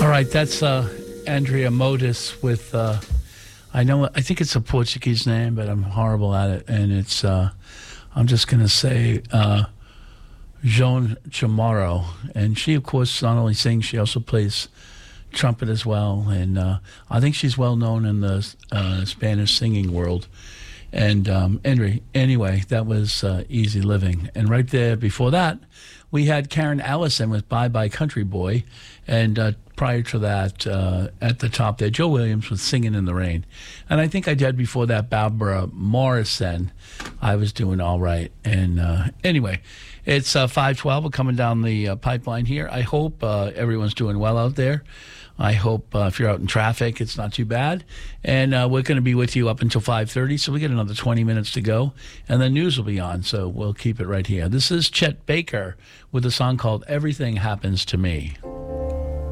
All right, that's Andrea Modis with, I think it's a Portuguese name, but I'm horrible at it. And it's, I'm just going to say Joan Chamorro. And she, of course, not only sings, she also plays trumpet as well. And I think she's well known in the Spanish singing world. And anyway, that was Easy Living. And right there before that, we had Karen Allison with Bye Bye Country Boy. And prior to that, at the top there, Joe Williams with Singing in the Rain. And I think I did before that Barbara Morrison. I was doing all right. And anyway, it's 5:12. We're coming down the pipeline here. I hope everyone's doing well out there. I hope if you're out in traffic, it's not too bad. And we're going to be with you up until 5:30, so we get another 20 minutes to go. And the news will be on, so we'll keep it right here. This is Chet Baker with a song called Everything Happens to Me.